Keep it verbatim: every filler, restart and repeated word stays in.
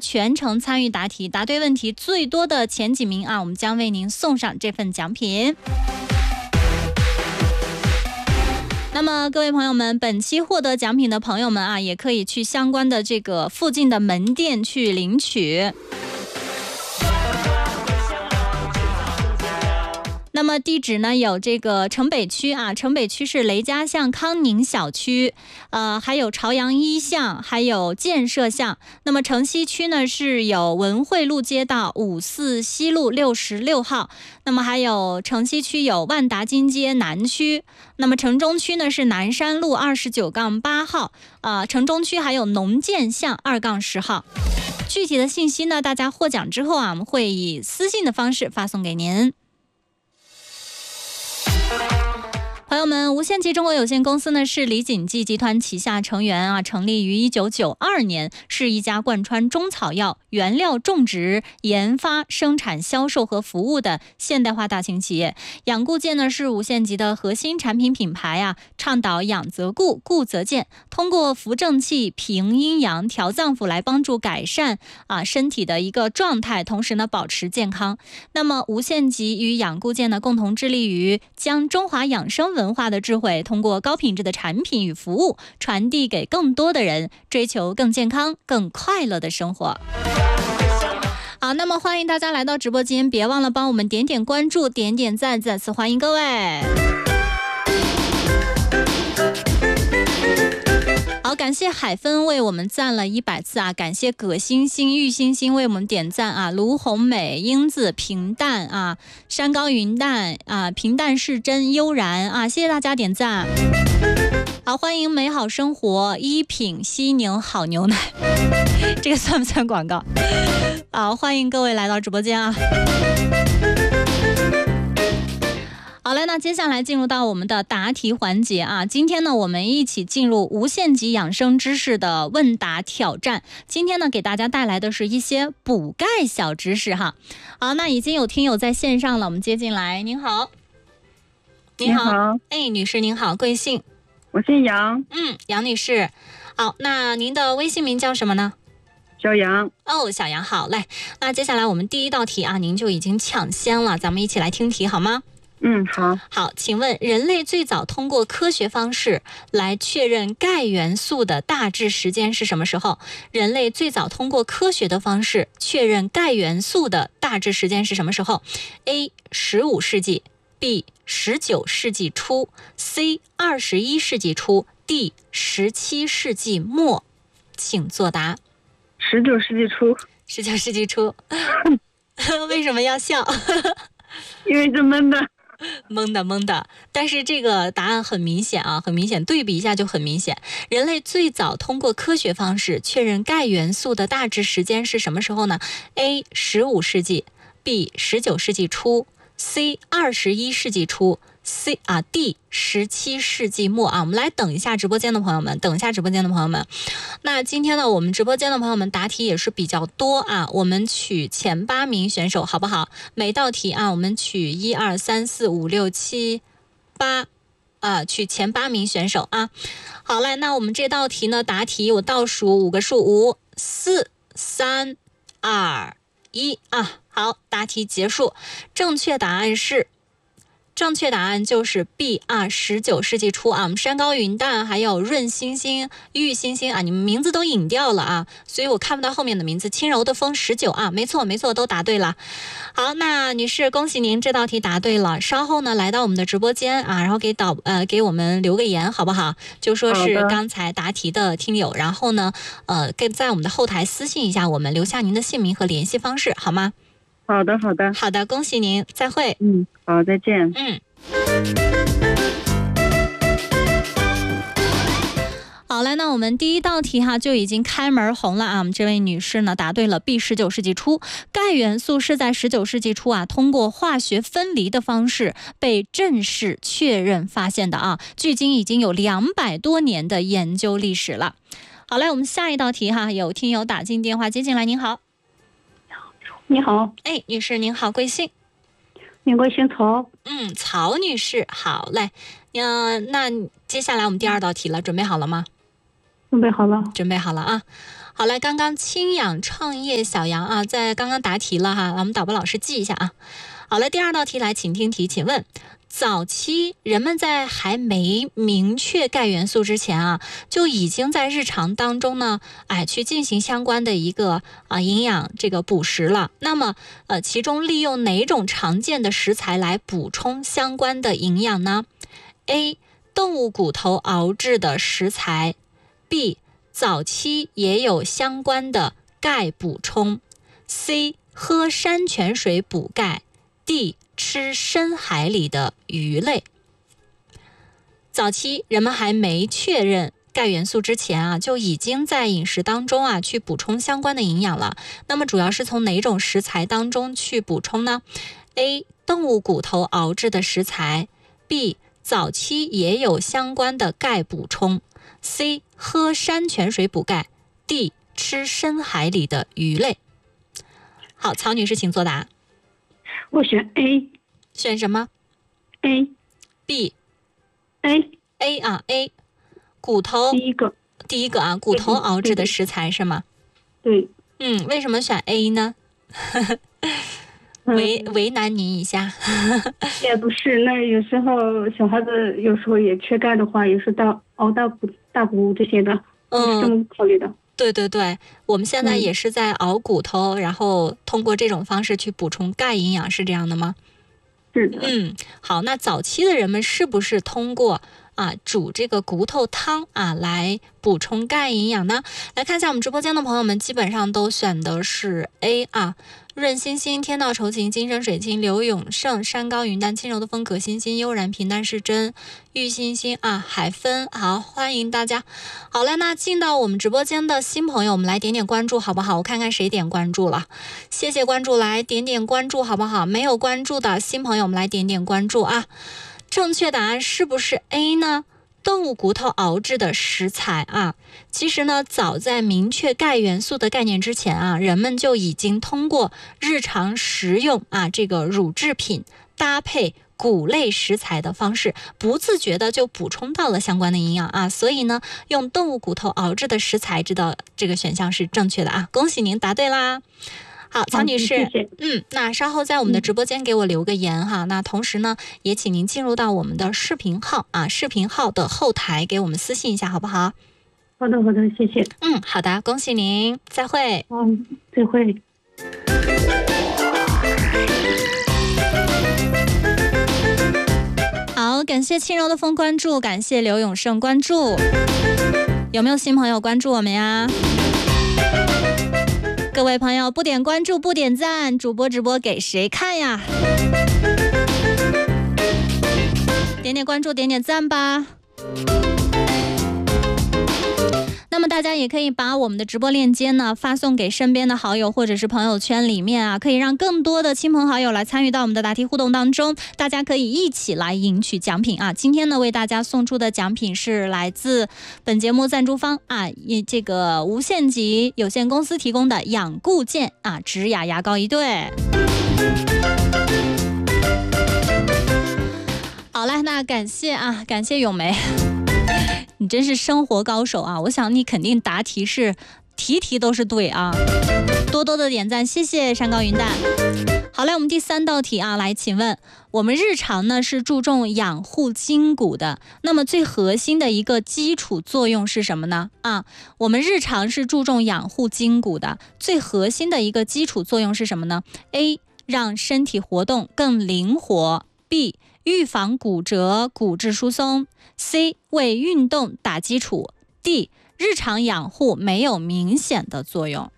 全程参与答题，答对问题最多的前几名啊，我们将为您送上这份奖品。那么各位朋友们，本期获得奖品的朋友们啊，也可以去相关的这个附近的门店去领取。那么地址呢有这个城北区啊，城北区是雷家巷康宁小区，呃，还有朝阳一巷，还有建设巷。那么城西区呢是有文汇路街道五四西路六十六号，那么还有城西区有万达金街南区，那么城中区呢是南山路二十九杠八号，呃，城中区还有农建巷二杠十号。具体的信息呢，大家获奖之后啊，我们会以私信的方式发送给您。朋友们，无限极中国有限公司呢是李锦记集团旗下成员啊，成立于一九九二年，是一家贯穿中草药原料种植、研发、生产、销售和服务的现代化大型企业。养固健呢是无限极的核心产品品牌啊，倡导养则固，固则健，通过扶正气、平阴阳、调脏腑来帮助改善啊身体的一个状态，同时呢保持健康。那么无限极与养固健呢共同致力于将中华养生文化的智慧通过高品质的产品与服务传递给更多的人，追求更健康更快乐的生活。好，那么欢迎大家来到直播间，别忘了帮我们点点关注，点点赞，再次欢迎各位。好，感谢海芬为我们赞了一百次啊！感谢葛星星、玉星星为我们点赞啊！卢红美、英子、平淡啊、山高云淡啊、平淡是真、悠然啊，谢谢大家点赞。好，欢迎美好生活、一品西宁好牛奶，这个算不算广告？好，欢迎各位来到直播间啊！好了，那接下来进入到我们的答题环节啊。今天呢，我们一起进入无限极养生知识的问答挑战。今天呢，给大家带来的是一些补钙小知识哈。好，那已经有听友在线上了，我们接进来。您好，您好， 您好， 哎，女士您好，贵姓？ 我姓杨。 嗯，杨女士。好，那您的微信名叫什么呢？ 小杨。 哦，小杨，好嘞。那接下来我们第一道题啊，您就已经抢先了，咱们一起来听题好吗？ 嗯，好。 好，请问人类最早通过科学方式来确认钙元素的大致时间是什么时候？人类最早通过科学的方式确认钙元素的大致时间是什么时候 ？A. 十五世纪 B. 十九世纪初 C. 二十一世纪初 D. 十七世纪末，请作答。 十九世纪初。 十九世纪初。为什么要笑？ 因为是闷的。 懵的懵的，但是这个答案很明显啊，很明显，对比一下就很明显。人类最早通过科学方式确认钙元素的大致时间是什么时候呢 ？A. 十五世纪 B. 十九世纪初 C. 二十一世纪初 C 啊 D 十七世纪末啊。我们来等一下直播间的朋友们，等一下直播间的朋友们。那今天呢，我们直播间的朋友们答题也是比较多啊，我们取前八名选手好不好？每道题啊，我们取一二三四五六七八啊，取前八名选手啊。好嘞，那我们这道题呢，答题我倒数五个数，五、四、三、二、一啊。好，答题结束，正确答案是。正确答案就是 B 啊，十九世纪初啊，我们山高云淡，还有润星星、玉星星啊，你们名字都隐掉了啊，所以我看不到后面的名字。轻柔的风十九啊，没错没错，都答对了。好，那女士，恭喜您这道题答对了。稍后呢，来到我们的直播间啊，然后给导呃给我们留个言好不好？就说是刚才答题的听友，然后呢，呃，给在我们的后台私信一下我们，留下您的姓名和联系方式，好吗？ 好的，好的， 好的，恭喜您，再会。 嗯，好，再见。 嗯。好嘞，那我们第一道题哈就已经开门红了啊！我们这位女士呢答对了 B 十九世纪初，钙元素是在十九世纪初啊通过化学分离的方式被正式确认发现的啊，距今已经有两百多年的研究历史了。好嘞，我们下一道题哈，有听友打进电话接进来，您好。 你好， 哎，女士您好，贵姓？ 民国姓曹。 嗯，曹女士，好嘞。嗯，那接下来我们第二道题了，准备好了吗？ 准备好了。 准备好了啊。 好嘞，刚刚轻养创业小杨啊，在刚刚答题了哈，我们导播老师记一下啊。好了，第二道题来，请听题，请问早期人们在还没明确钙元素之前啊，就已经在日常当中呢，哎，去进行相关的一个啊营养这个补食了。那么呃，其中利用哪种常见的食材来补充相关的营养呢 ？A. 动物骨头熬制的食材 B. 早期也有相关的钙补充 C. 喝山泉水补钙 D. 吃深海里的鱼类。早期人们还没确认钙元素之前啊，就已经在饮食当中啊去补充相关的营养了。那么主要是从哪种食材当中去补充呢？ A. 动物骨头熬制的食材 B. 早期也有相关的钙补充 C. 喝山泉水补钙 D. 吃深海里的鱼类。好，曹女士请作答。 我选 A。 选什么？ A。 B。 A。 A 啊 A。 骨头第一个。 第一个啊，骨头熬制的食材是吗？ 对。 嗯，为什么选 A 呢？为为难您一下。 也不是，那有时候小孩子有时候也缺钙的话，也是大熬大骨大骨这些的， 嗯， 是这么考虑的。 对对对，我们现在也是在熬骨头，嗯，然后通过这种方式去补充钙营养，是这样的吗？ 是的。 嗯，好，那早期的人们是不是通过啊煮这个骨头汤啊来补充钙营养呢？来看一下我们直播间的朋友们，基本上都选的是 A 啊。润星星、天道酬勤、金生水晶、刘永胜、山高云淡、轻柔的风、可欣欣、悠然平淡是真、玉欣欣啊、海芬，好，欢迎大家。好了，那进到我们直播间的新朋友，我们来点点关注好不好？我看看谁点关注了，谢谢关注，来点点关注好不好？没有关注的新朋友，我们来点点关注啊。正确答案是不是 A 呢？动物骨头熬制的食材啊，其实呢，早在明确钙元素的概念之前啊，人们就已经通过日常食用啊这个乳制品搭配谷类食材的方式，不自觉的就补充到了相关的营养啊。所以呢，用动物骨头熬制的食材，知道这个选项是正确的啊，恭喜您答对啦。好，曹女士， 谢谢。 嗯，那稍后在我们的直播间给我留个言、嗯、哈。那同时呢，也请您进入到我们的视频号啊，视频号的后台给我们私信一下，好不好？ 好的，好的，谢谢。 嗯，好的，恭喜您，再会。 嗯，再会。 好，感谢轻柔的风关注，感谢刘永胜关注。有没有新朋友关注我们呀？各位朋友，不点关注不点赞，主播直播给谁看呀？点点关注点点赞吧。那么大家也可以把我们的直播链接呢发送给身边的好友，或者是朋友圈里面啊，可以让更多的亲朋好友来参与到我们的答题互动当中，大家可以一起来赢取奖品啊。今天呢为大家送出的奖品是来自本节目赞助方啊，这个无限极有限公司提供的养固健啊植雅牙膏一对。好了，那感谢啊，感谢咏梅。你真是生活高手啊！我想你肯定答题是题题都是对啊，多多的点赞，谢谢山高云淡。好嘞，我们第三道题啊，来，请问我们日常呢是注重养护筋骨的，那么最核心的一个基础作用是什么呢？啊，我们日常是注重养护筋骨的，最核心的一个基础作用是什么呢 ？A. 让身体活动更灵活 B. 预防骨折、骨质疏松 C. 为运动打基础 D. 日常养护没有明显的作用。